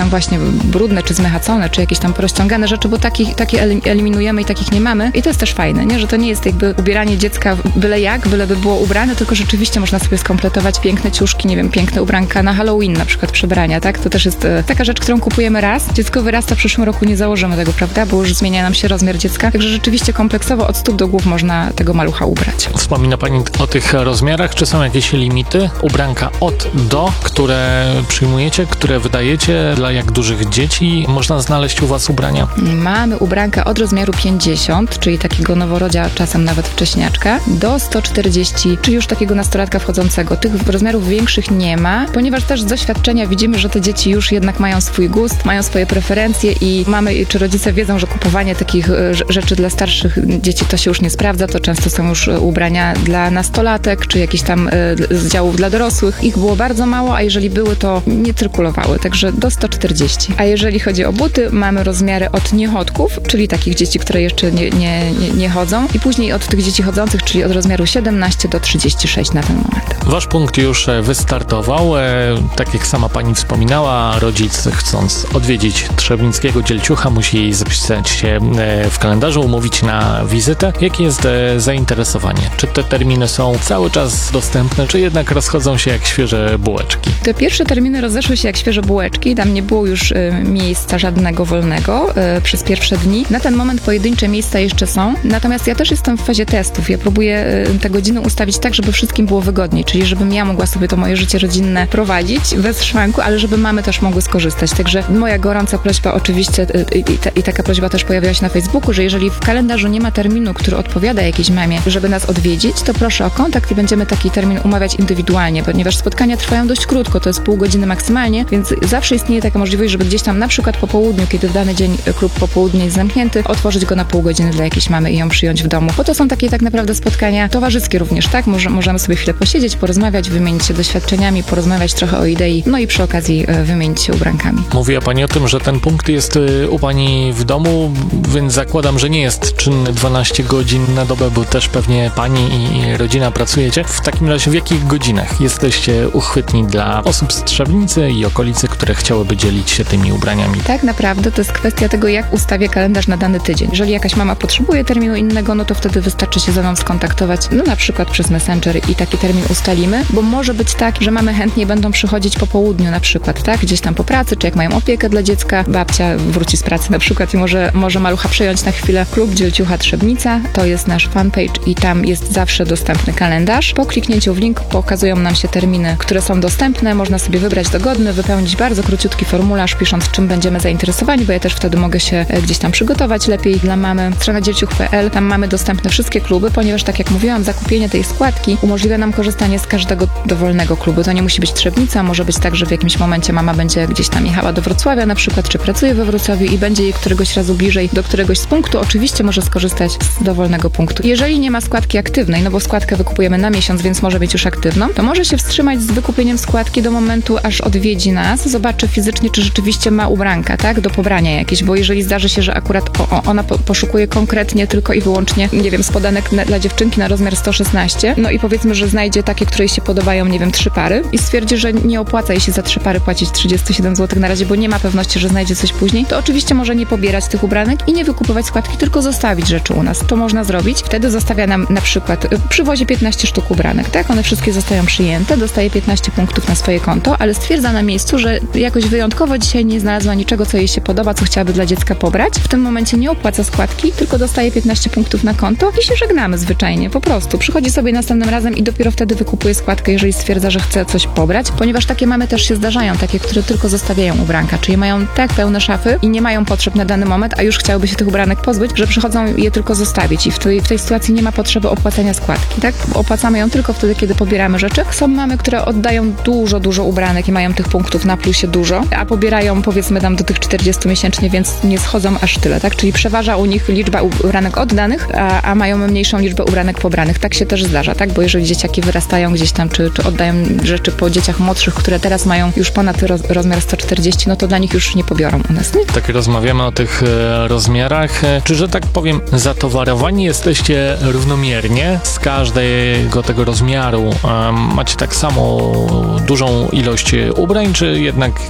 tam właśnie brudne, czy zmechacone, czy jakieś tam porozciągane rzeczy, bo takie eliminujemy i takich nie mamy. I to jest też fajne, nie? Że to nie jest jakby ubieranie dziecka byle jak, byleby było ubrane, tylko rzeczywiście można sobie skompletować piękne ciuszki, nie wiem, piękne ubranka na Halloween na przykład, przebrania, tak? To też jest taka rzecz, którą kupujemy raz. Dziecko wyrasta, w przyszłym roku nie założymy tego, prawda? Bo już zmienia nam się rozmiar dziecka. Także rzeczywiście kompleksowo od stóp do głów można tego malucha ubrać. Wspomina Pani o tych rozmiarach. Czy są jakieś limity? Ubranka od do, które przyjmujecie, które wydajecie? Dla jak dużych dzieci można znaleźć u Was ubrania? Mamy ubranka od rozmiaru 50, czyli takiego noworodzia, czasem nawet wcześniaczka, do 140, czyli już takiego nastolatka wchodzącego. Tych rozmiarów większych nie ma, ponieważ też z doświadczenia widzimy, że te dzieci już jednak mają swój gust, mają swoje preferencje i mamy, czy rodzice wiedzą, że kupowanie takich rzeczy dla starszych dzieci to się już nie sprawdza, to często są już ubrania dla nastolatek, czy jakieś tam z działów dla dorosłych. Ich było bardzo mało, a jeżeli były, to nie cyrkulowały, także do 140. A jeżeli chodzi o buty, mamy rozmiary od niechodków, czyli takich dzieci, które jeszcze nie chodzą, i później od tych dzieci chodzących, czyli od rozmiaru 17 do 36 na ten moment. Wasz punkt już wystartował. Tak jak sama Pani wspominała, rodzic, chcąc odwiedzić Trzebnickiego Dzielciucha, musi zapisać się w kalendarzu, umówić na wizytę. Jakie jest zainteresowanie? Czy te terminy są cały czas dostępne, czy jednak rozchodzą się jak świeże bułeczki? Te pierwsze terminy rozeszły się jak świeże bułeczki. Tam nie było już miejsca żadnego wolnego przez pierwsze dni. Na ten moment pojedyncze miejsca jeszcze są. Natomiast ja też jestem w fazie testów. Ja próbuję te godziny ustawić tak, żeby wszystkim było wygodniej, czyli żebym ja mogła sobie to moje życie rodzinne prowadzić bez szwanku, ale żeby mamy też mogły skorzystać. Także moja gorąca prośba oczywiście i taka prośba też pojawiła się na Facebooku, że jeżeli w kalendarzu nie ma terminu, który odpowiada jakiejś mamie, żeby nas odwiedzić, to proszę o kontakt i będziemy taki termin umawiać indywidualnie, ponieważ spotkania trwają dość krótko, to jest pół godziny maksymalnie, więc zawsze istnieje taka możliwość, żeby gdzieś tam na przykład po południu, kiedy w dany dzień klub popołudnie jest zamknięty, otworzyć go na pół godziny dla jakiejś mamy i ją przyjąć w domu. Bo to są takie tak naprawdę spotkania towarzyskie również, tak? Możemy sobie chwilę posiedzieć, porozmawiać, wymienić się doświadczeniami, porozmawiać trochę o idei, no i przy okazji wymienić się ubrankami. Mówiła Pani o tym, że ten punkt jest u Pani w domu, więc zakładam, że nie jest czynny 12 godzin na dobę, bo też pewnie Pani i rodzina pracujecie. W takim razie w jakich godzinach jesteście uchwytni dla osób z Trzebnicy i okolicy, które chciałyby dzielić się tymi ubraniami? Tak naprawdę to jest kwestia tego, jak ustawię kalendarz na dany tydzień. Jeżeli jakaś mama potrzebuje terminu innego, no to wtedy wystarczy się ze mną skontaktować, no na przykład przez Messenger i taki termin ustalimy, bo może być tak, że mamy chętnie będą przychodzić po południu na przykład, tak? Gdzieś tam po pracy, czy jak mają opiekę dla dziecka, babcia wróci z pracy na przykład i może malucha przejąć na chwilę. Klub Dzielciucha Trzebnica, to jest nasz fanpage i tam jest zawsze dostępny kalendarz. Po kliknięciu w link pokazują nam się terminy, które są dostępne, można sobie wybrać dogodny, wypełnić bardzo króciutki formularz, pisząc czym będziemy zainteresowani, bo ja też wtedy mogę się gdzieś tam przygotować lepiej dla mamy. Strona dzielciuch.pl, tam mamy dostępne wszystkie kluby, ponieważ tak jak mówiłam, zakupienie tej składki umożliwia nam korzystanie z każdego dowolnego klubu. To nie musi być Trzebnica, może być tak, że w jakimś momencie mama będzie gdzieś tam jechała do Wrocławia na przykład, czy pracuje we Wrocławiu i będzie jej któregoś razu bliżej do któregoś z punktu, oczywiście może skorzystać z dowolnego punktu. Jeżeli nie ma składki aktywnej, no bo składkę wykupujemy na miesiąc, więc może mieć już aktywną, to może się wstrzymać z wykupieniem składki do momentu, aż odwiedzi nas, zobaczy fizycznie, czy rzeczywiście ma ubranka, tak, do pobrania jakieś, bo jeżeli zdarzy się, że akurat ona poszukuje konkretnie tylko i wyłącznie, nie wiem, spodenek dla dziewczynki na rozmiar 116, no i powiedzmy, że znajdzie takie, które jej się podobają, nie wiem, 3 pary i stwierdzi, że nie opłaca jej się za 3 pary płacić 37 zł na razie, bo nie ma pewności, że znajdzie coś później, to oczywiście może nie pobierać tych ubranek i nie wykupywać składki, tylko zostawić rzeczy u nas. To można zrobić. Wtedy zostawia nam na przykład przywozi 15 sztuk ubranek, tak? One wszystkie zostają przyjęte, dostaje 15 punktów na swoje konto, ale stwierdza na miejscu, że jakoś wyjątkowo dzisiaj nie znalazła niczego, co jej się podoba, co chciałaby dla dziecka pobrać. W tym momencie nie opłaca składki, tylko dostaje 15 punktów na konto i się żegnamy zwyczajnie, po prostu. Przychodzi sobie następnym razem i dopiero wtedy wykupuje składkę, jeżeli stwierdza, że chce coś pobrać, ponieważ takie mamy też się zdarzają, takie, które tylko zostawiają ubranka, czyli mają tak pełne szafy i nie mają potrzeb na dany moment, a już chciałyby się tych ubranek pozbyć, że przychodzą je tylko zostawić i w tej sytuacji nie ma potrzeby opłacenia składki, tak? Opłacamy ją tylko wtedy, kiedy pobieramy rzeczy. Są mamy, które oddają dużo ubranek i mają tych punktów na plusie dużo, a pobierają powiedzmy tam do tych 40 miesięcznie, więc nie schodzą aż tyle, tak? Czyli przeważa u nich liczba ubranek oddanych, a mają mniejszą liczbę ubranek pobranych. Tak się też zdarza, tak? Bo jeżeli dzieciaki wyrastają gdzieś tam, czy oddają rzeczy po dzieciach młodszych, które teraz mają już ponad rozmiar 140, no to dla nich już nie pobiorą u nas, nie? Tak rozmawiamy o tych rozmiarach. Czy, że tak powiem, zatowarowani jesteście równomiernie z każdego tego rozmiaru? Macie tak samo dużą ilość ubrań, czy jednak którychś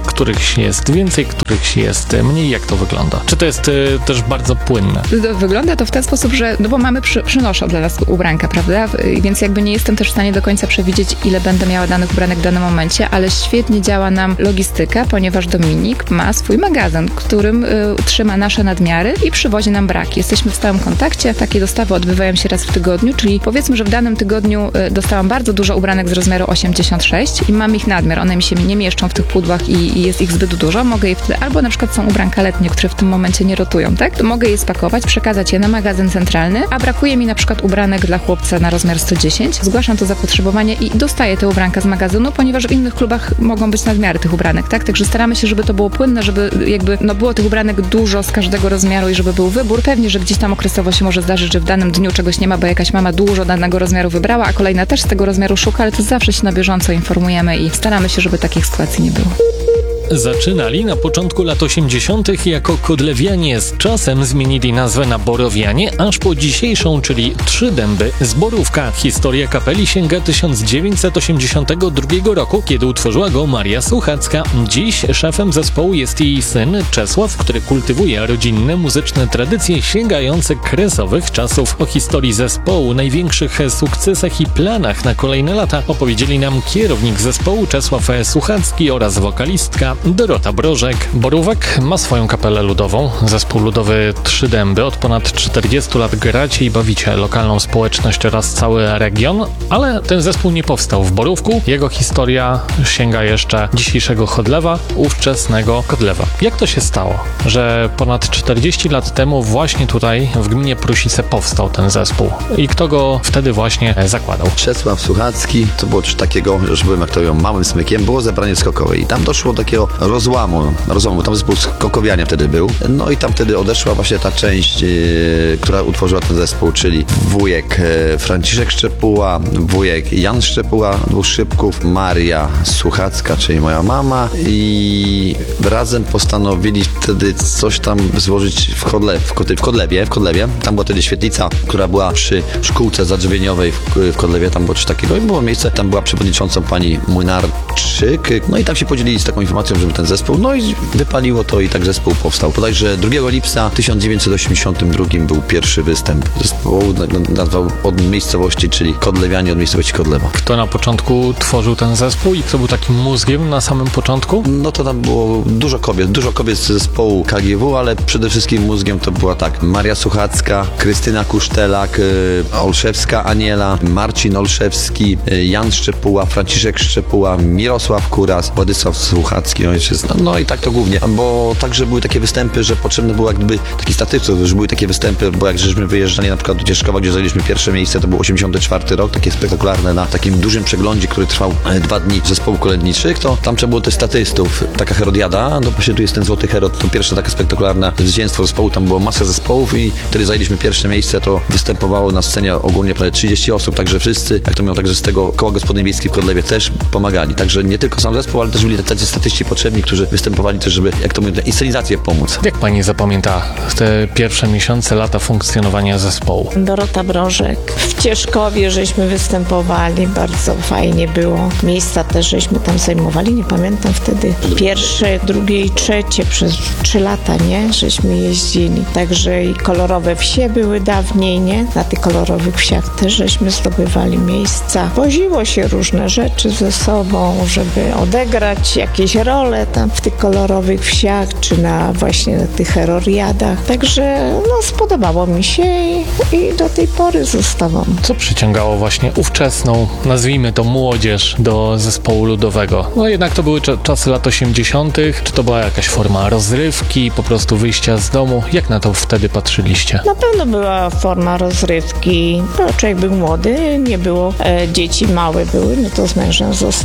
którychś jest więcej, którychś jest mniej? Jak to wygląda? Czy to jest też bardzo płynne? Wygląda to w ten sposób, że, no bo mamy przynoszą dla nas ubranka, prawda? Więc jakby nie jestem też w stanie do końca przewidzieć, ile będę miała danych ubranek w danym momencie, ale świetnie działa nam logistyka, ponieważ Dominik ma swój magazyn, którym trzyma nasze nadmiary i przywozi nam braki. Jesteśmy w stałym kontakcie, takie dostawy odbywają się raz w tygodniu, czyli powiedzmy, że w danym tygodniu dostałam bardzo dużo ubranek z rozmiaru 86 i mam ich nadmiar, one mi się nie mieszczą w tych pudłach i jest ich zbyt dużo, mogę je wtedy, albo na przykład są ubranka letnie, które w tym momencie nie rotują, tak? To mogę je spakować, przekazać je na magazyn centralny, a brakuje mi na przykład ubranek dla chłopca na rozmiar 110, zgłaszam to zapotrzebowanie i dostaję te ubranka z magazynu, ponieważ w innych klubach mogą być nadmiary tych ubranek, tak? Także staramy się, żeby to było płynne, żeby jakby było tych ubranek dużo z każdego rozmiaru i żeby był wybór. Pewnie, że gdzieś tam okresowo się może zdarzyć, że w danym dniu czegoś nie ma, bo jakaś mama dużo danego rozmiaru wybrała, a kolejna też z tego rozmiaru szuka, ale to zawsze się na bieżąco informujemy i staramy się, żeby takich sytuacji nie było. Zaczynali na początku lat 80. jako Kodlewianie, z czasem zmienili nazwę na Borowianie, aż po dzisiejszą, czyli Trzy Dęby, Zborówka. Historia kapeli sięga 1982 roku, kiedy utworzyła go Maria Suchacka. Dziś szefem zespołu jest jej syn Czesław, który kultywuje rodzinne muzyczne tradycje sięgające kresowych czasów. O historii zespołu, największych sukcesach i planach na kolejne lata opowiedzieli nam kierownik zespołu Czesław Suchacki oraz wokalistka Dorota Brożek. Borówek ma swoją kapelę ludową, zespół ludowy Trzy Dęby. Od ponad 40 lat gracie i bawicie lokalną społeczność oraz cały region, ale ten zespół nie powstał w Borówku. Jego historia sięga jeszcze dzisiejszego Chodlewa, ówczesnego Kodlewa. Jak to się stało, że ponad 40 lat temu właśnie tutaj w gminie Prusice powstał ten zespół i kto go wtedy właśnie zakładał? Czesław Suchacki, to było coś takiego, że byłem, jak to mówią, małym smykiem, było zebranie skokowe i tam doszło do takiego rozłamu, tam zespół skokowiania wtedy był, no i tam wtedy odeszła właśnie ta część, która utworzyła ten zespół, czyli wujek Franciszek Szczepuła, wujek Jan Szczepuła, dwóch szybków, Maria Suchacka, czyli moja mama, i razem postanowili wtedy coś tam złożyć w Kodlewie. Tam była wtedy świetlica, która była przy szkółce zadrzewieniowej w Kodlewie, tam było coś takiego i było miejsce, tam była przewodniczącą pani Młynarczyk, no i tam się podzielili z taką informacją, żeby ten zespół, no i wypaliło to i tak zespół powstał. Bodajże 2 lipca 1982 był pierwszy występ zespołu, nazwał od miejscowości, czyli Kodlewianie, od miejscowości Kodlewa. Kto na początku tworzył ten zespół i kto był takim mózgiem na samym początku? No to tam było dużo kobiet z zespołu KGW, ale przede wszystkim mózgiem to była tak, Maria Suchacka, Krystyna Kusztelak, Olszewska Aniela, Marcin Olszewski, Jan Szczepuła, Franciszek Szczepuła, Mirosław Kuras, Władysław Suchacki, ojczyzna. No i tak to głównie, bo także były takie występy, że potrzebne było jakby taki statystów, że były takie występy, bo jak żeśmy wyjeżdżali na przykład do Cieszkowa, gdzie zajęliśmy pierwsze miejsce, to był 84 rok, takie spektakularne na takim dużym przeglądzie, który trwał 2 dni zespołów kolędniczych, to tam trzeba było też statystów. Taka Herodiada, no właśnie tu jest ten Złoty Herod, to pierwsze takie spektakularne zwycięstwo zespołu, tam było masa zespołów i wtedy zajęliśmy pierwsze miejsce, to występowało na scenie ogólnie prawie 30 osób, także wszyscy, jak to miał, także z tego koła gospodyń wiejskich w Kodlewie też pomagali, także nie tylko sam zespół, ale też byli tacy statyści potrzebni, którzy występowali też, żeby, jak to mówię, inscenizację pomóc. Jak pani zapamięta te pierwsze miesiące, lata funkcjonowania zespołu? Dorota Brożek. W Cieszkowie żeśmy występowali, bardzo fajnie było. Miejsca też żeśmy tam zajmowali, nie pamiętam wtedy. Pierwsze, drugie i trzecie przez 3 lata, nie? Żeśmy jeździli. Także i kolorowe wsie były dawniej, nie? Na tych kolorowych wsiach też żeśmy zdobywali miejsca. Woziło się różne rzeczy ze sobą, żeby odegrać jakieś role tam w tych kolorowych wsiach, czy właśnie na tych Herodiadach. Także no, spodobało mi się i do tej pory zostałam. Co przyciągało właśnie ówczesną, nazwijmy to młodzież, do zespołu ludowego? No jednak to były czasy lat 80. Czy to była jakaś forma rozrywki, po prostu wyjścia z domu? Jak na to wtedy patrzyliście? Na pewno była forma rozrywki. No, człowiek był młody, nie było dzieci małe były, no to z mężem został.